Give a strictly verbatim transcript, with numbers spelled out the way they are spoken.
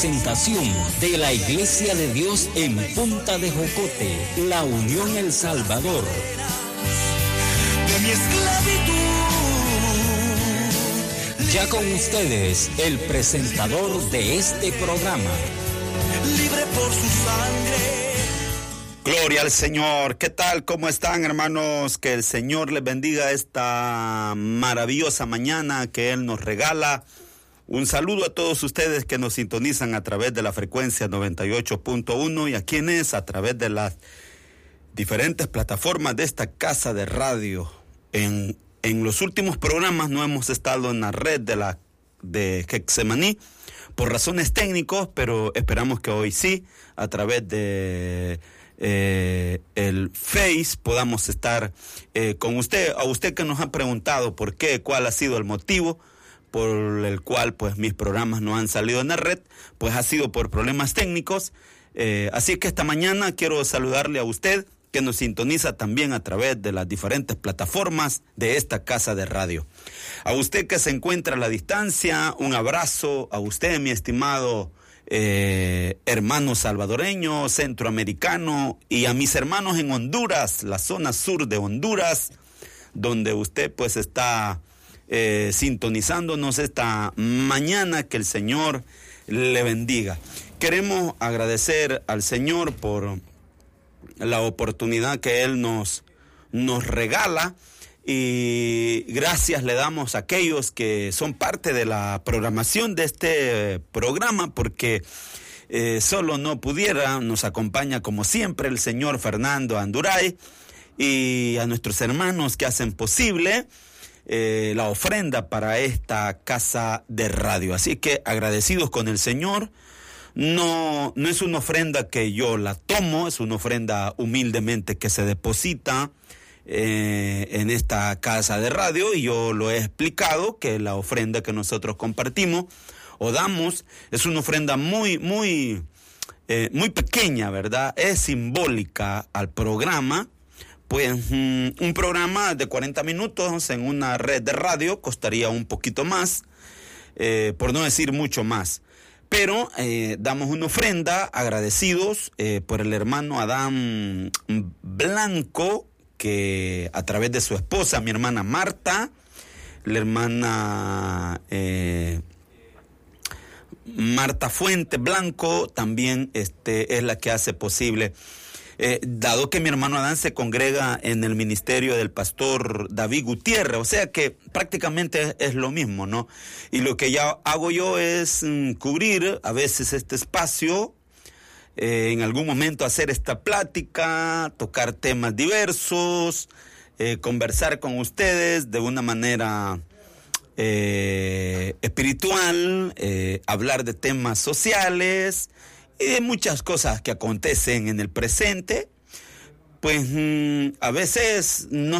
Presentación de la Iglesia de Dios en Punta de Jocote, La Unión El Salvador. De mi esclavitud. Ya con ustedes, el presentador de este programa. Libre por su sangre. Gloria al Señor. ¿Qué tal? ¿Cómo están, hermanos? Que el Señor les bendiga esta maravillosa mañana que Él nos regala. Un saludo a todos ustedes que nos sintonizan a través de la frecuencia noventa y ocho punto uno y a quienes a través de las diferentes plataformas de esta casa de radio. En, en los últimos programas no hemos estado en la red de la de Getsemaní por razones técnicas, pero esperamos que hoy sí, a través de eh, el Face, podamos estar eh, con usted. A usted que nos ha preguntado por qué, cuál ha sido el motivo por el cual pues mis programas no han salido en la red, pues ha sido por problemas técnicos. Eh, así que esta mañana quiero saludarle a usted que nos sintoniza también a través de las diferentes plataformas de esta casa de radio. A usted que se encuentra a la distancia, un abrazo a usted, mi estimado eh, hermano salvadoreño, centroamericano, y a mis hermanos en Honduras, la zona sur de Honduras, donde usted pues está Eh, sintonizándonos esta mañana. Que el Señor le bendiga. Queremos agradecer al Señor por la oportunidad que Él nos, nos regala, y gracias le damos a aquellos que son parte de la programación de este programa, porque eh, solo no pudiera, nos acompaña como siempre el señor Fernando Anduray, y a nuestros hermanos que hacen posible Eh, la ofrenda para esta casa de radio. Así que agradecidos con el Señor. No, no es una ofrenda que yo la tomo, es una ofrenda humildemente que se deposita eh, en esta casa de radio, y yo lo he explicado que la ofrenda que nosotros compartimos o damos es una ofrenda muy, muy, eh, muy pequeña, ¿verdad? Es simbólica al programa. Pues um, un programa de cuarenta minutos en una red de radio costaría un poquito más, eh, por no decir mucho más. Pero eh, damos una ofrenda agradecidos eh, por el hermano Adán Blanco, que a través de su esposa, mi hermana Marta, la hermana eh, Marta Fuente Blanco, también este, es la que hace posible. Eh, dado que mi hermano Adán se congrega en el ministerio del pastor David Gutiérrez, o sea que prácticamente es, es lo mismo, ¿no? Y lo que ya hago yo es mm, cubrir a veces este espacio, eh, en algún momento hacer esta plática, tocar temas diversos, eh, conversar con ustedes de una manera eh, espiritual, eh, hablar de temas sociales y de muchas cosas que acontecen en el presente. Pues mmm, a veces no